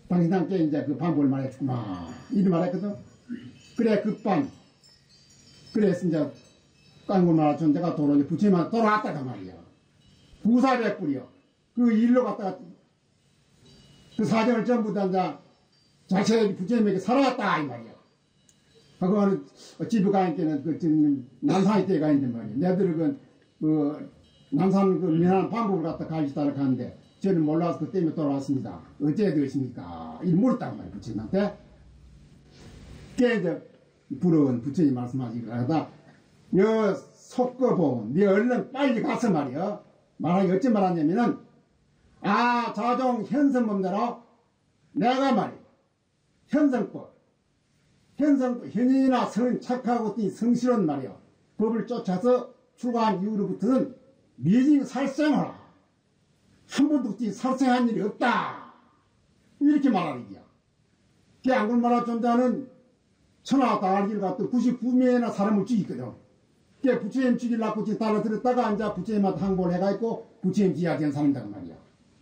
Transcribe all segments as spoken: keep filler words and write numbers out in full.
당신한테 이제 그 방법을 말해주구만. 이리 말했거든. 그래, 급반. 그래서 이제 깡굴마라 존재가 도로 부처님한테 돌아왔다가 말이야. 부사백 뿌려. 그 일로 갔다가 그 사정을 전부 다 이제 자체 부처님에게 살아왔다, 이 말이야. 그거는 집에 가니까는 그 지금 남산에 때 가있는데 말이야. 내들은 그, 그 남산 그 미안한 방법을 갖다 가지다가 가는데 저는 몰라서 그 때문에 돌아왔습니다. 어째 되십니까? 이 물었단 말이야, 부처님한테. 그게 이제 부러운 부처님 말씀하시기 하다. 여 속거보, 네 얼른 빨리 가서 말이야. 말하기 어찌 말하냐면은, 아, 자종 현성법대로 내가 말이야. 현성법. 현성법, 현인이나 성, 착하고 성실한 말이야. 법을 쫓아서 출가한 이후로부터는 미진 살생하라. 한 번도 살생한 일이 없다. 이렇게 말하는 거야. 그 안굴마라 존재는 천하 다알기를 갖다 구십구 명이나 사람을 죽이거든. 그 부처님 죽이려고 따라 들었다가 이제 부처님한테 항복을 해가지고 부처님 지하된 사람이다 그 말이야.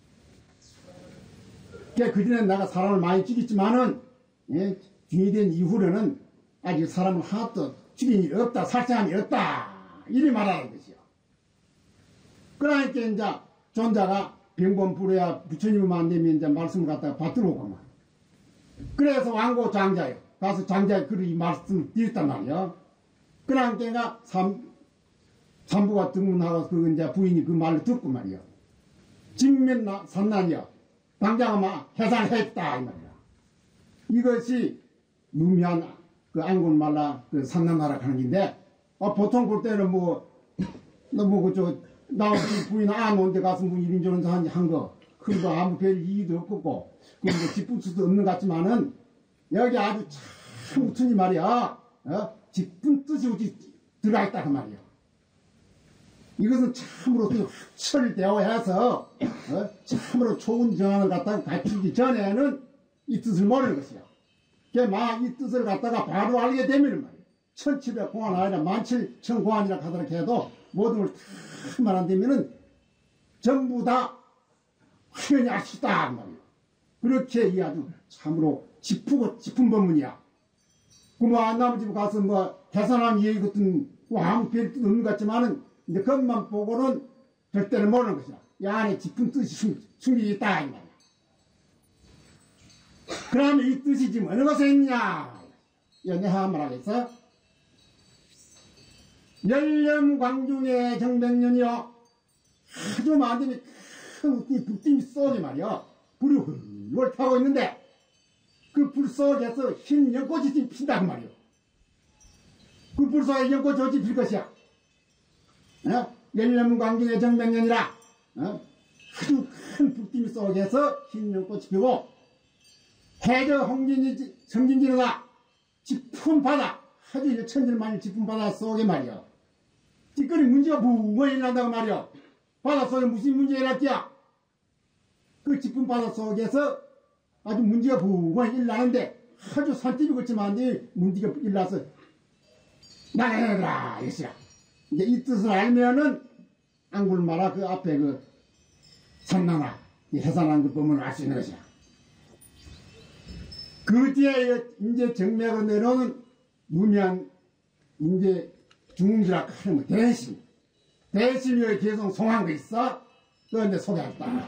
그 그전에 내가 사람을 많이 죽였지만은 예, 중이 된 이후로는 아직 사람을 하나도 죽인 일이 없다, 살생한 일이 없다. 이리 말하는 것이요. 그러니까 이제 존자가 병범 부려야 부처님을 만나면 이제 말씀을 갖다가 받들어오고만. 그래서 왕고 장자요. 가서 장자의 글을 이 말씀을 드렸단 말이야. 그러니까 삼, 삼부가 등문하고 그 이제 부인이 그 말을 듣고 말이야. 직면 산난이야. 당장은 막 해산했다, 이 말이야. 이것이 유미한 그 안군말라 그 산난나라 하는 건데, 어, 보통 볼 때는 뭐, 너무 그저, 나 부인 안 오는데 가서 뭐 이런저런 한, 한 거, 큰 거 아무 별 이유도 없고, 그 뭐 기쁠 수도 없는 것 같지만은, 여기 아주 참 무튼이 말이야. 어? 깊은 뜻이 어디 들어가 있다 그 말이야. 이것은 참으로 철대어해서 어? 참으로 좋은 정황을 갖다가 갖추기 전에는 이 뜻을 모르는 것이야. 막 이 뜻을 갖다가 바로 알게 되면 말이야. 천칠백 공안 아니라 만칠천 공안이라 하더라 해도 모든 걸 다 말한다면은 전부 다 확연히 알 수 있다 그 말이야. 그렇게 이 아주 참으로 짚고 짚은 법문이야. 그 뭐 안나무 집 가서 뭐 계산한 얘기 같은 뭐 아무 별 뜻 없는 것 같지만은 이제 그것만 보고는 절대로 모르는 것이야. 이 안에 짚은 뜻이 숨겨 있다 이 말이야. 그러면 이 뜻이 지금 어느 곳에 있냐? 연애하 말하겠어. 열렴광중의 정백년이요. 아주 많은 큰 불빛이 쏘게 말이야. 불이 훌훌 타고 있는데 그 불 속에서 흰 연꽃이 지금 핀다 그 말이야. 그 불 속에 연꽃이 어찌 필 것이야. 어? 열렴광중의 정백년이라 어? 아주 큰 불빛 속에서 흰 연꽃이 피고 해저 홍진이 성진지로다 짚은 바다 아주 천진만일 짚은 바다 속에 말이야. 찌꺼리 문제가 붕어 일어난다고 말이야. 바다 속에 무슨 문제가 일어났지야. 그 짚은 바다 속에서 아주 문제가 붕어 일어나는데 아주 산집이 그렇지만 문제가 일어나서 나가라 이것이야. 이제 이 뜻을 알면은 안굴마라 그 앞에 그 산나나 해산한 그 법문을 알 수 있는 것이야. 그 뒤에 이제 정맥으로 내려오는 무미한 이제 중지라 하는 거 대심. 대심이 계속 송한 거 있어? 그거 이제 소개했다.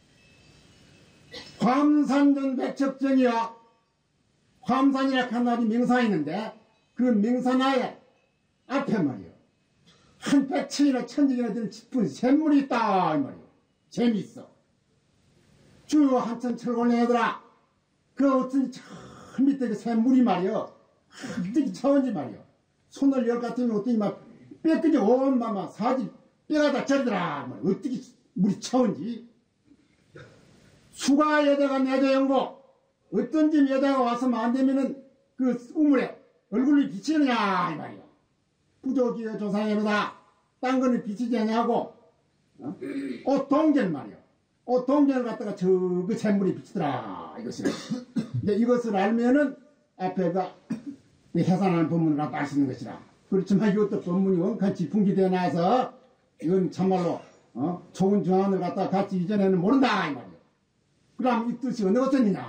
화엄산전 백첩정이야. 화엄산이라 하는 아주 명산이 있는데 그 명산하에 앞에 말이야. 한 백천이나 천정이나 되는 짚은 샘물이 있다 이 말이야. 재미있어. 주 한천 철골내더라. 그 어떤 저 밑에 그 샘물이 말이야. 어떻게 차원지 말이야. 손을 열 같으면 어떻게 막 뼈까지 온 마마 사지 뼈가 다 저리더라. 말이야. 어떻게 물이 차원지. 수가 여자가 내자 연고 어떤 집 여자가 와서 안 되면은 그 우물에 얼굴이 비치느냐 이 말이야. 부족이여 조상해로다. 딴 거는 비치지 않냐고. 어? 옷 동전 말이야. 옷 동전을 갖다가 저 그 샘물이 비치더라 이것이. 이제 이것을 알면은 앞에가 해산하는 법문을 갖다 알 수 있는 것이라. 그렇지만 이것도 법문이 원칸 지풍기 되어 나서 이건 참말로 어? 좋은 정안을 갖다 같이 이전에는 모른다 이 말이야. 그럼 이 뜻이 어느 것이냐